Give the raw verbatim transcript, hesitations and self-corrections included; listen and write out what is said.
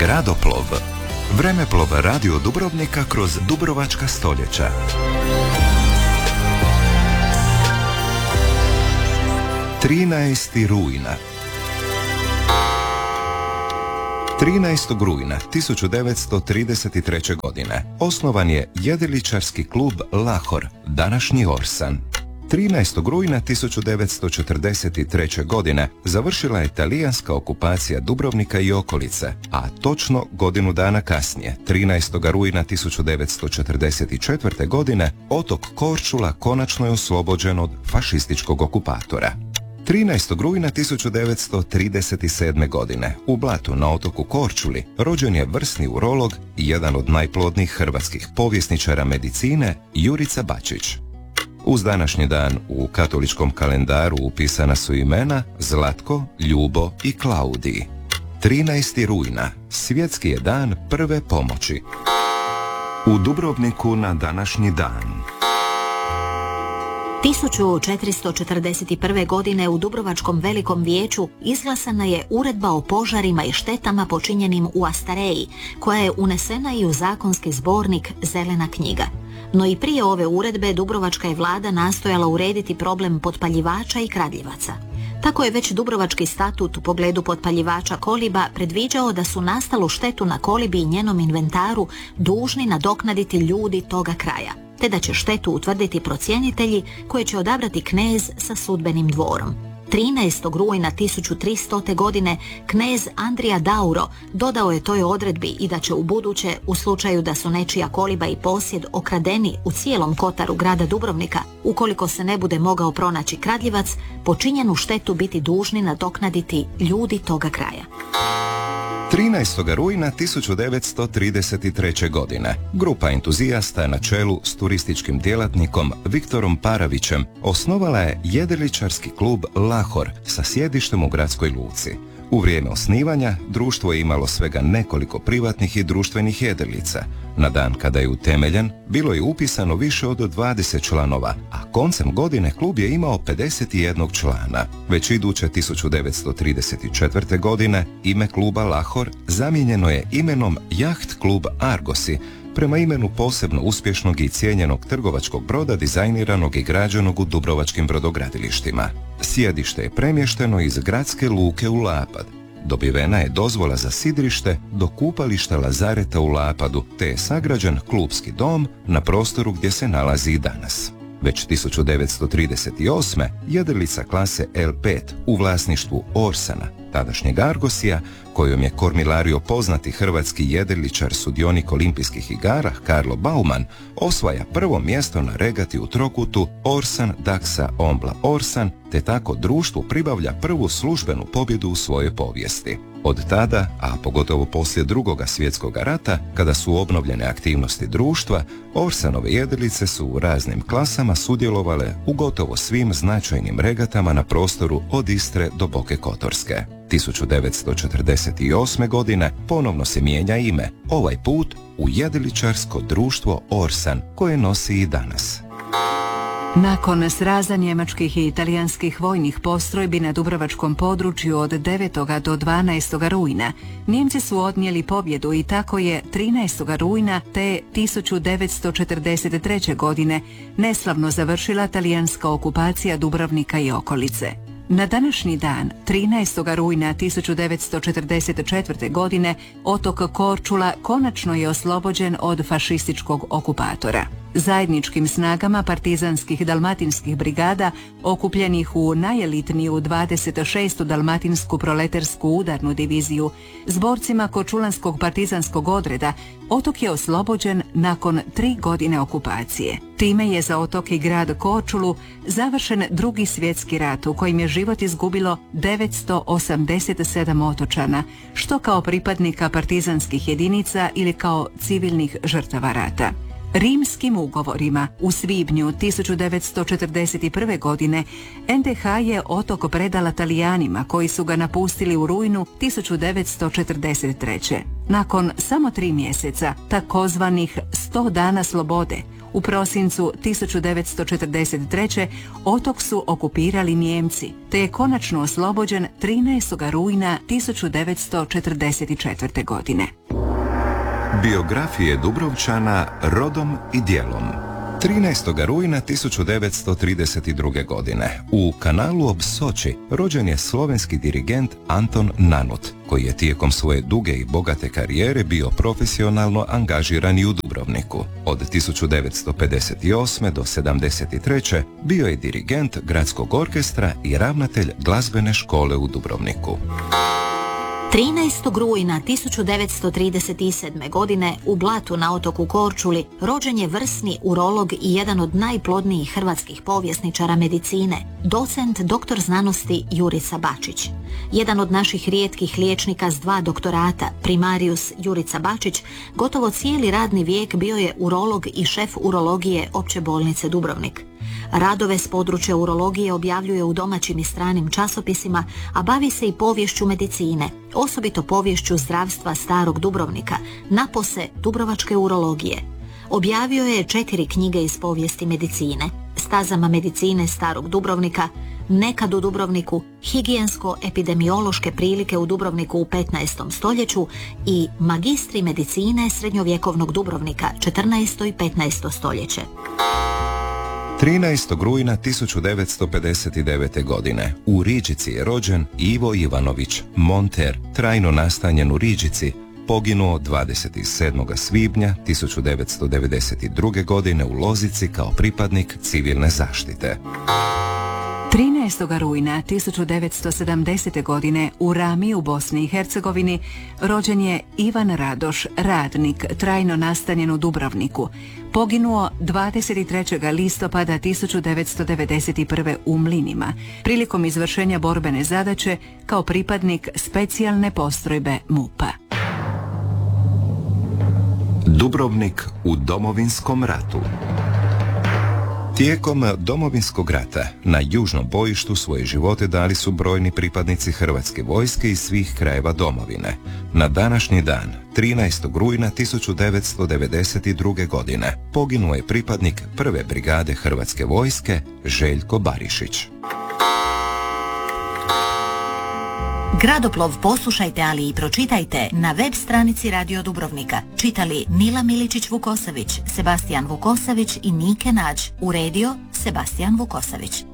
Gradoplov. Vremeplov radio Dubrovnika kroz dubrovačka stoljeća. trinaesti rujna. trinaestog rujna tisuću devetsto trideset treće. godine osnovan je jedriličarski klub Lahor, današnji Orsan. trinaestog rujna tisuću devetsto četrdeset treće. godine završila je talijanska okupacija Dubrovnika i okolice, a točno godinu dana kasnije, trinaestog rujna tisuću devetsto četrdeset četvrte. godine, otok Korčula konačno je oslobođen od fašističkog okupatora. trinaestog rujna tisuću devetsto trideset sedme. godine u Blatu na otoku Korčuli rođen je vrsni urolog i jedan od najplodnijih hrvatskih povjesničara medicine Jurica Bačić. Uz današnji dan u katoličkom kalendaru upisana su imena Zlatko, Ljubo i Klaudij. trinaesti rujna svjetski je dan prve pomoći. U Dubrovniku na današnji dan. tisuću četiristo četrdeset prve. godine u Dubrovačkom velikom vijeću izglasana je uredba o požarima i štetama počinjenim u Astareji, koja je unesena i u zakonski zbornik Zelena knjiga. No i prije ove uredbe Dubrovačka je vlada nastojala urediti problem potpaljivača i kradljivaca. Tako je već Dubrovački statut u pogledu potpaljivača koliba predviđao da su nastalu štetu na kolibi i njenom inventaru dužni nadoknaditi ljudi toga kraja, te da će štetu utvrditi procjenitelji koje će odabrati knez sa sudbenim dvorom. trinaestog rujna tisuću tristote. godine knez Andrija Dauro dodao je toj odredbi i da će u buduće, u slučaju da su nečija koliba i posjed okradeni u cijelom kotaru grada Dubrovnika, ukoliko se ne bude mogao pronaći kradljivac, počinjenu štetu biti dužni nadoknaditi ljudi toga kraja. trinaestog rujna tisuću devetsto trideset treće. godine grupa entuzijasta na čelu s turističkim djelatnikom Viktorom Paravićem osnovala je jedriličarski klub Lahor sa sjedištem u gradskoj luci. U vrijeme osnivanja društvo je imalo svega nekoliko privatnih i društvenih jedrilica. Na dan kada je utemeljen bilo je upisano više od dvadeset članova, a koncem godine klub je imao pedeset jednog člana. Već iduće tisuću devetsto trideset četvrte. godine ime kluba Lahor zamijenjeno je imenom Jaht klub Argosi, prema imenu posebno uspješnog i cijenjenog trgovačkog broda dizajniranog i građenog u dubrovačkim brodogradilištima. Sjedište je premješteno iz gradske luke u Lapad. Dobivena je dozvola za sidrište do kupališta Lazareta u Lapadu, te je sagrađen klubski dom na prostoru gdje se nalazi i danas. Već tisuću devetsto trideset osme. jedrilica klase el pet u vlasništvu Orsana, tadašnjeg Argosija, kojom je kormilario poznati hrvatski jedriličar sudionik olimpijskih igara Karlo Bauman, osvaja prvo mjesto na regati u trokutu Orsan Daksa Ombla Orsan, te tako društvu pribavlja prvu službenu pobjedu u svojoj povijesti. Od tada, a pogotovo poslije drugoga svjetskog rata, kada su obnovljene aktivnosti društva, Orsanove jedrilice su u raznim klasama sudjelovale u gotovo svim značajnim regatama na prostoru od Istre do Boke Kotorske. tisuću devetsto četrdeset osme. godine ponovno se mijenja ime, ovaj put u jedriličarsko društvo Orsan, koje nosi i danas. Nakon sraza njemačkih i italijanskih vojnih postrojbi na dubrovačkom području od devetog do dvanaestog rujna, Nijemci su odnijeli pobjedu i tako je trinaestog rujna te tisuću devetsto četrdeset treće. godine neslavno završila talijanska okupacija Dubrovnika i okolice. Na današnji dan, trinaestog rujna tisuću devetsto četrdeset četvrte. godine, otok Korčula konačno je oslobođen od fašističkog okupatora. Zajedničkim snagama partizanskih dalmatinskih brigada, okupljenih u najelitniju dvadeset šestu dalmatinsku proletersku udarnu diviziju, s borcima Korčulanskog partizanskog odreda, otok je oslobođen nakon tri godine okupacije. Time je za otok i grad Korčulu završen drugi svjetski rat u kojem je život izgubilo devetsto osamdeset sedam otočana, što kao pripadnika partizanskih jedinica ili kao civilnih žrtava rata. Rimskim ugovorima u svibnju tisuću devetsto četrdeset prve. godine en de ha je otok predala Talijanima koji su ga napustili u rujnu tisuću devetsto četrdeset treće. Nakon samo tri mjeseca, takozvanih sto dana slobode, U prosincu tisuću devetsto četrdeset treće. otok su okupirali Nijemci, te je konačno oslobođen trinaestog rujna tisuću devetsto četrdeset četvrte. godine. Biografije Dubrovčana rodom i djelom. trinaestog rujna tisuću devetsto trideset druge. godine u kanalu ob Soči rođen je slovenski dirigent Anton Nanut, koji je tijekom svoje duge i bogate karijere bio profesionalno angažiran i u Dubrovniku. Od tisuću devetsto pedeset osme. do sedamdeset treće. bio je dirigent gradskog orkestra i ravnatelj glazbene škole u Dubrovniku. trinaestog rujna tisuću devetsto trideset sedme. godine u Blatu na otoku Korčuli rođen je vrsni urolog i jedan od najplodnijih hrvatskih povjesničara medicine, docent doktor znanosti Jurica Bačić. Jedan od naših rijetkih liječnika s dva doktorata, primarius Jurica Bačić, gotovo cijeli radni vijek bio je urolog i šef urologije Opće bolnice Dubrovnik. Radove s područja urologije objavljuje u domaćim i stranim časopisima, a bavi se i poviješću medicine, osobito poviješću zdravstva starog Dubrovnika, napose dubrovačke urologije. Objavio je četiri knjige iz povijesti medicine: Stazama medicine starog Dubrovnika, Nekad u Dubrovniku, Higijensko-epidemiološke prilike u Dubrovniku u petnaestom. stoljeću i Magistri medicine srednjovjekovnog Dubrovnika, četrnaesto i petnaesto. stoljeće. trinaestog rujna tisuću devetsto pedeset devete. godine u Riđici je rođen Ivo Ivanović, monter, trajno nastanjen u Riđici, poginuo dvadeset sedmog svibnja tisuću devetsto devedeset druge. godine u Lozici kao pripadnik civilne zaštite. trinaestog rujna tisuću devetsto sedamdesete. godine u Rami u Bosni i Hercegovini rođen je Ivan Radoš, radnik, trajno nastanjen u Dubrovniku. Poginuo dvadeset trećeg listopada tisuću devetsto devedeset prve. u Mlinima, prilikom izvršenja borbene zadaće kao pripadnik specijalne postrojbe MUP-a. Dubrovnik u Domovinskom ratu. Tijekom Domovinskog rata na južnom bojištu svoje živote dali su brojni pripadnici Hrvatske vojske iz svih krajeva domovine. Na današnji dan, trinaestog rujna tisuću devetsto devedeset druge. godine, poginuo je pripadnik prve brigade Hrvatske vojske Željko Barišić. Gradoplov poslušajte, ali i pročitajte na web stranici Radio Dubrovnika. Čitali Nila Miličić-Vukosavić, Sebastijan Vukosavić i Nike Nađ. Uredio Sebastijan Vukosavić.